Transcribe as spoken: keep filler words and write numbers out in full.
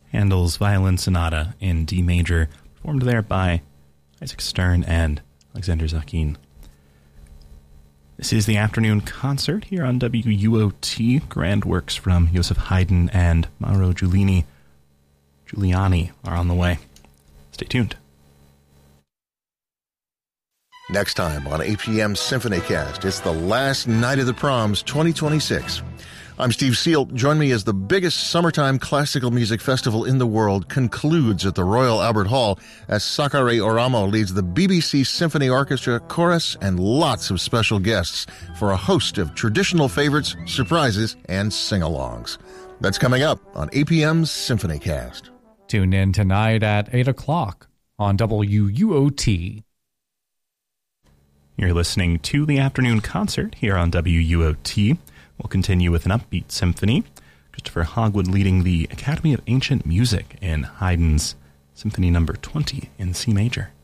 Handel's Violin Sonata in D major, performed there by Isaac Stern and Alexander Zakin. This is the afternoon concert here on W U O T. Grand works from Joseph Haydn and Mauro Giuliani. Giuliani are on the way. Stay tuned. Next time on A P M's SymphonyCast, it's the last night of the proms twenty twenty-six. I'm Steve Seal. Join me as the biggest summertime classical music festival in the world concludes at the Royal Albert Hall as Sakari Oramo leads the B B C Symphony Orchestra, chorus, and lots of special guests for a host of traditional favorites, surprises, and sing-alongs. That's coming up on A P M's SymphonyCast. Tune in tonight at eight o'clock on W U O T. You're listening to the afternoon concert here on W U O T. We'll continue with an upbeat symphony. Christopher Hogwood leading the Academy of Ancient Music in Haydn's Symphony Number twenty in C major.